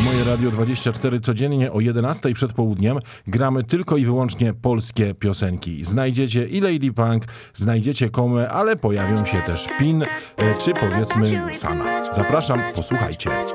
Moje Radio 24 codziennie o 11 przed południem gramy tylko i wyłącznie polskie piosenki. Znajdziecie i Lady Punk, znajdziecie Komę, ale pojawią się też Pin, czy powiedzmy Sana. Zapraszam, posłuchajcie.